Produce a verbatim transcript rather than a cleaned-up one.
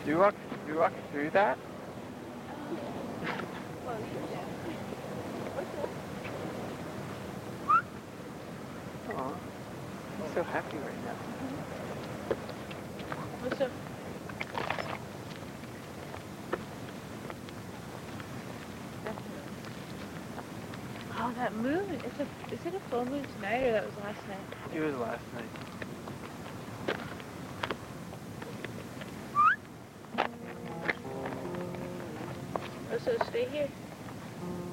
Do you walk, do you walk through that? Well, you can. Aw, I'm so happy right now. What's up? Oh, that moon. It's a, is it a full moon tonight or that was last night? It was last night. Oh, so stay here.